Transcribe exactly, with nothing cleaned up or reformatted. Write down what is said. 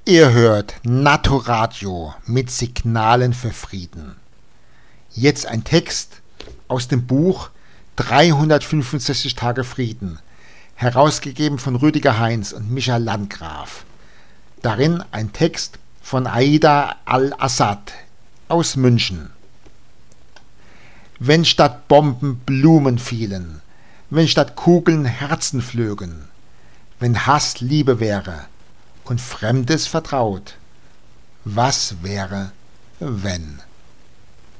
Ihr hört Naturadio mit Signalen für Frieden. Jetzt ein Text aus dem Buch dreihundertfünfundsechzig Tage Frieden, herausgegeben von Rüdiger Heinz und Michael Landgraf. Darin ein Text von Aida Al-Assad aus München. Wenn statt Bomben Blumen fielen, wenn statt Kugeln Herzen flögen, wenn Hass Liebe wäre und Fremdes vertraut, was wäre, wenn?